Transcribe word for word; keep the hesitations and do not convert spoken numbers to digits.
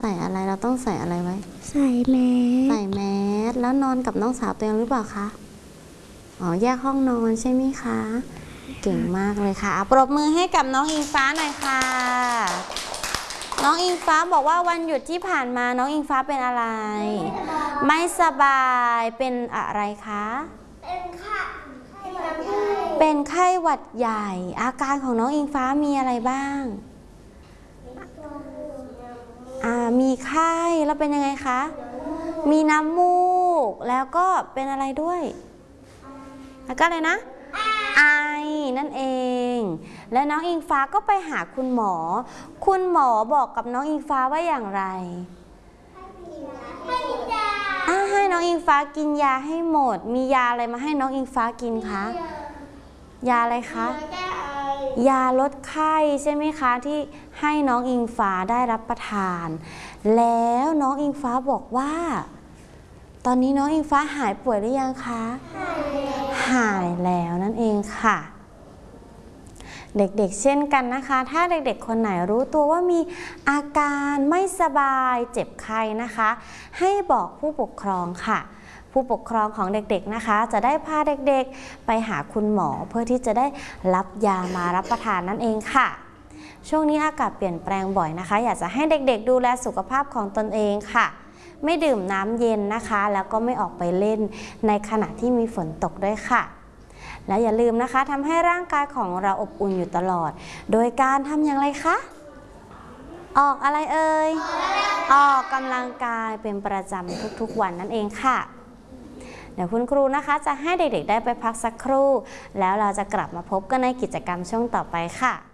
ใส่อะไรเราต้องใส่อะไรไว้ใส่แมสใส่แมสแล้วนอนกับน้องสาวตัวเองหรือเปล่าคะอ๋อแยกห้องนอนใช่ไหมคะเก่งมากเลยค่ะปรบมือให้กับน้องอิงฟ้าหน่อยค่ะน้องอิงฟ้าบอกว่าวันหยุดที่ผ่านมาน้องอิงฟ้าเป็นอะไรไม่สบายเป็นอะไรคะเป็นไข้เป็นไข้หวัดใหญ่อาการของน้องอิงฟ้ามีอะไรบ้างอ่ามีไข้แล้วเป็นยังไงคะมีน้ำมูกแล้วก็เป็นอะไรด้วยแล้วก็อะไรนะไอนั่นเองและน้องอิงฟ้าก็ไปหาคุณหมอคุณหมอบอกกับน้องอิงฟ้าว่าอย่างไรให้กินยาอ่าให้น้องอิงฟ้ากินยาให้หมดมียาอะไรมาให้น้องอิงฟ้ากินคะยาอะไรคะยาลดไข้ใช่ไหมคะที่ให้น้องอิงฟ้าได้รับประทานแล้วน้องอิงฟ้าบอกว่าตอนนี้น้องอิงฟ้าหายป่วยหรือยังคะหายแล้วนั่นเองค่ะเด็กๆเช่นกันนะคะถ้าเด็กๆคนไหนรู้ตัวว่ามีอาการไม่สบายเจ็บไข้นะคะให้บอกผู้ปกครองค่ะผู้ปกครองของเด็กๆนะคะจะได้พาเด็กๆไปหาคุณหมอเพื่อที่จะได้รับยามารับประทานนั่นเองค่ะช่วงนี้อากาศเปลี่ยนแปลงบ่อยนะคะอยากจะให้เด็กๆดูแลสุขภาพของตนเองค่ะไม่ดื่มน้ำเย็นนะคะแล้วก็ไม่ออกไปเล่นในขณะที่มีฝนตกด้วยค่ะและอย่าลืมนะคะทำให้ร่างกายของเราอบอุ่นอยู่ตลอดโดยการทำอย่างไรคะออกอะไรเอ่ยออกกำลังกายเป็นประจำทุกๆวันนั่นเองค่ะเดี๋ยวคุณครูนะคะจะให้เด็กๆได้ไปพักสักครู่แล้วเราจะกลับมาพบกันในกิจกรรมช่วงต่อไปค่ะ